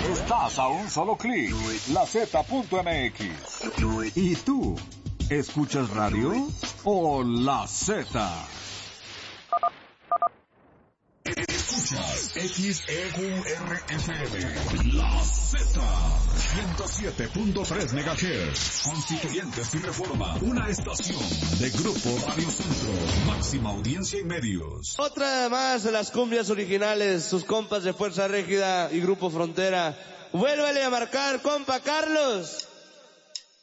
Estás a un solo clic. LaZ.mx. ¿Y tú? ¿Escuchas radio o La Z? Escuchas XEURFM, La Z, 107.3 MHz, Constituyentes y Reforma, una estación de Grupo Radio Centro, máxima audiencia y medios. Otra más de las cumbias originales, sus compas de Fuerza Régida y Grupo Frontera. Vuélvele a marcar, compa Carlos.